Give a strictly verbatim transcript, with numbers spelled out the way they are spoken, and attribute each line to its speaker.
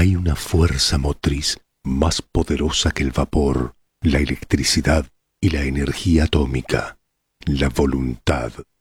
Speaker 1: Hay una fuerza motriz más poderosa que el vapor, la electricidad y la energía atómica, la voluntad.